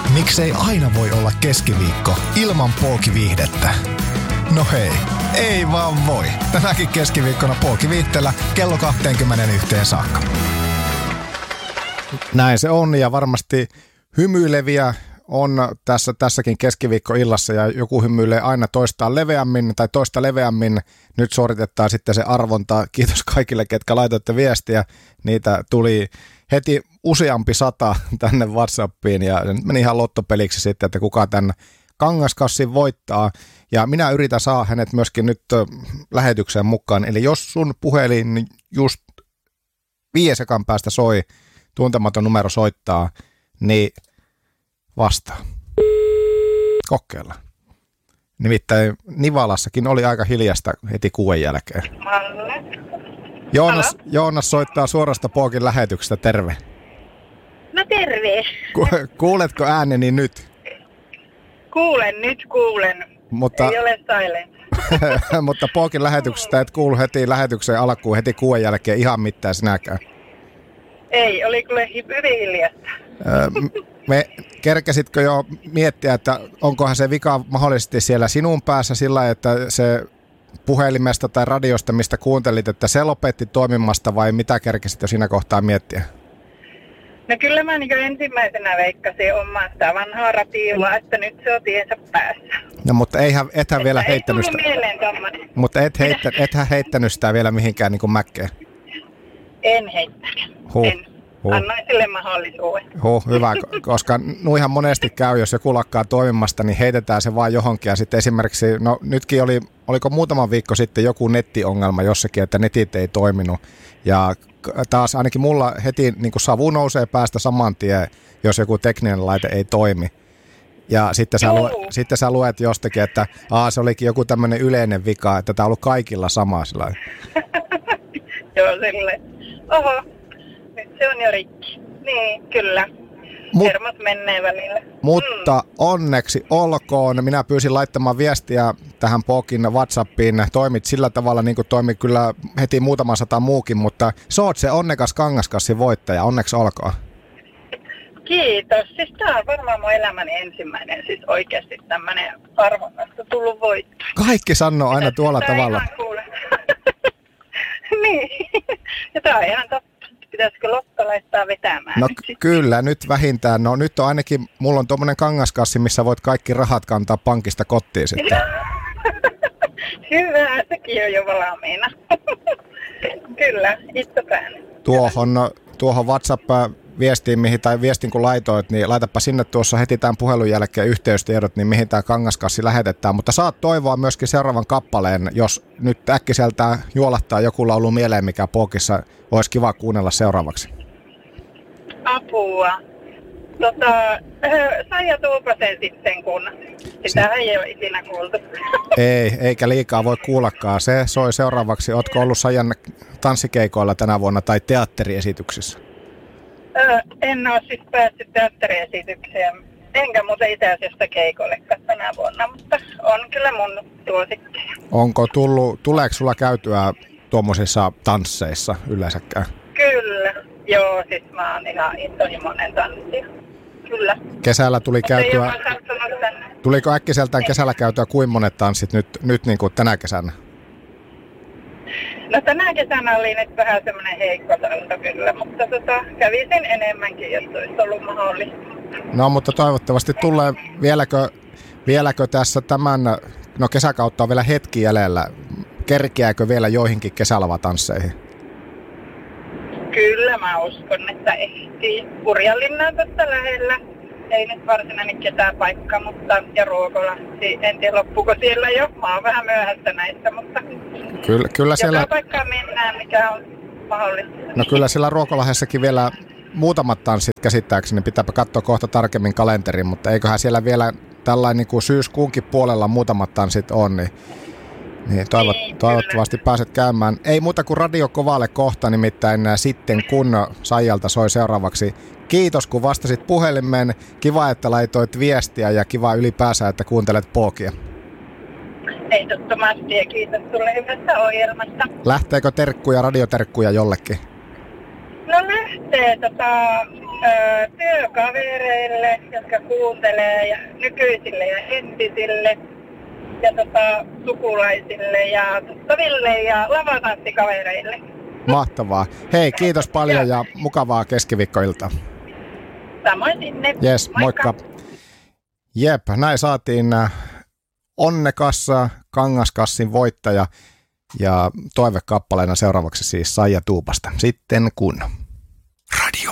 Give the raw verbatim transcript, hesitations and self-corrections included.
Miksei aina voi olla keskiviikko ilman Pooki-viihdettä? No hei, ei vaan voi. Tänäkin keskiviikkona Pooki-viihteellä kello kaksikymmentäyksi saakka. Näin se on ja varmasti hymyileviä on tässä, tässäkin keskiviikkoillassa ja joku hymyilee aina toistaan leveämmin tai toista leveämmin. Nyt suoritetaan sitten se arvonta. Kiitos kaikille, ketkä laitoitte viestiä. Niitä tuli heti useampi sata tänne WhatsAppiin ja se meni ihan lottopeliksi sitten, että kuka tämän kangaskassin voittaa. Ja minä yritän saada hänet myöskin nyt lähetykseen mukaan. Eli jos sun puhelin just viiden sekan päästä soi, tuntematon numero soittaa, niin vastaa. Kokeillaan. Nimittäin Nivalassakin oli aika hiljasta heti kuuden jälkeen. Joonas, Joonas soittaa suorasta Pookin lähetyksestä. Terve. No terve. Ku, kuuletko ääneni nyt? Kuulen, nyt kuulen. Mutta, ei ole silent. Mutta Pookin lähetyksestä et kuulu heti lähetykseen alkuun heti kuuden jälkeen ihan mitään sinäkään. Ei, oli kyllä hyvin hiljasta. Me kerkesitkö jo miettiä, että onkohan se vika mahdollisesti siellä sinun päässä sillä, että se puhelimesta tai radiosta, mistä kuuntelit, että se lopetti toimimasta vai mitä kerkesit jo siinä kohtaa miettiä? No kyllä mä niin ensimmäisenä veikkasin omaa sitä vanhaa ratiota, että nyt se on tiensä päässä. No mutta eihän, ethän vielä heittänyt sitä. Mutta et heittä, ethän heittänyt sitä vielä mihinkään niin kuin mäkkeen. En heittänyt. Huh. En. Huh. Annoin sille mahdollisuuden. Huh, hyvä, koska nuihan monesti käy, jos joku lakkaa toimimasta, niin heitetään se vaan johonkin. Ja sitten esimerkiksi, no nytkin oli, oliko muutama viikko sitten joku nettiongelma jossakin, että netit ei toiminut. Ja taas ainakin mulla heti niin kuin savu nousee päästä saman tien, jos joku tekninen laite ei toimi. Ja sitten sä, lue, sitten sä luet jostakin, että aa, se olikin joku tämmöinen yleinen vika, että tämä on ollut kaikilla sama. Joo, sille. Oho, nyt se on jo rikki. Niin, kyllä. Mut, Hermot menee välillä. Mutta mm. onneksi olkoon. Minä pyysin laittamaan viestiä tähän Pookin WhatsAppiin. Toimit sillä tavalla, niin kuin toimi kyllä heti muutama sata muukin, mutta sä oot se onnekas kangaskassin voittaja. Onneksi olkoon. Kiitos. Siis tää on varmaan mun elämäni ensimmäinen siis oikeasti tämmönen arvonnasta tullut voitto. Kaikki sanoo aina tuolla tavalla. Niin. Ja tää on ihan totta. Pitäisikö Lotta laittaa vetämään? No k- kyllä, nyt vähintään. No nyt on ainakin, mulla on tommonen kangaskassi, missä voit kaikki rahat kantaa pankista kotiin sitten. Hyvä, sekin on jo valmiina. Kyllä, ittopään. Tuohon, tuohon WhatsApp-viestiin, mihin, tai viestin kun laitoit, niin laitapa sinne tuossa heti tämän puhelun jälkeen yhteystiedot, niin mihin tämä kangaskassi lähetetään. Mutta saat toivoa myöskin seuraavan kappaleen, jos nyt äkkiseltään juolahtaa joku laulu mieleen, mikä Pookissa olisi kiva kuunnella seuraavaksi. Apua. Tota, äh, Saija tuupasen sitten, kun sitä ei ole ikinä kuultu. Ei, eikä liikaa voi kuullakaan. Se soi seuraavaksi. Ootko ollut Saijan tanssikeikoilla tänä vuonna tai teatteriesityksissä? Öö, en ole siis päässyt teatteriesitykseen, enkä muuten itse asiassa keikoillekaan tänä vuonna, mutta on kyllä mun suosikkeja. Onko tullut, tuleeko sulla käytyä tuommoisissa tansseissa yleensäkään? Kyllä, joo, siis mä oon ihan intohimoinen tanssija, kyllä. Kesällä tuli käytyä, tuliko äkkiseltään kesällä käytyä kuin monet tanssit nyt, nyt niin kuin tänä kesänä? No tänä kesänä oli nyt vähän semmoinen heikko tanto kyllä, mutta tota, kävisin enemmänkin, jos olisi ollut mahdollista. No mutta toivottavasti tulee, vieläkö, vieläkö tässä tämän, no kesäkautta on vielä hetki jäljellä, kerkeääkö vielä joihinkin kesälavatansseihin? Kyllä mä uskon, että ehtii. Urjanlinna on tuossa lähellä. Ei nyt varsinainen ketään paikka, mutta ja Ruokolahti. En tiedä loppuuko siellä jo. Mä oon vähän myöhässä näistä, mutta kyllä, kyllä siellä... joka paikkaan mennään, mikä on mahdollista. No kyllä siellä Ruokolahdessakin vielä muutamat tanssit käsittääkseni. Pitääpä katsoa kohta tarkemmin kalenterin, mutta eiköhän siellä vielä tällainen niin kuin syyskuunkin puolella muutamat tanssit on, niin Niin, toivot, toivottavasti pääset käymään. Ei muuta kuin Radio Kovalle kohta, nimittäin sitten kun Saijalta soi seuraavaksi. Kiitos kun vastasit puhelimeen. Kiva, että laitoit viestiä ja kiva ylipäänsä, että kuuntelet Pookia. Ehdottomasti ja kiitos sulle hyvästä ohjelmasta. Lähteekö terkkuja, radioterkkuja jollekin? No lähtee tota, Öö, työkavereille, jotka kuuntelee, ja nykyisille ja entisille, ja tota, sukulaisille ja tuttaville ja lavatanssikavereille. Mahtavaa. Hei, kiitos paljon ja mukavaa keskiviikkoiltaa. Samoin sinne. Jes, moikka. moikka. Jep, näin saatiin onnekas Kangaskassin voittaja ja toivekappaleena seuraavaksi siis Saija Tuupasta. Sitten kun. Radio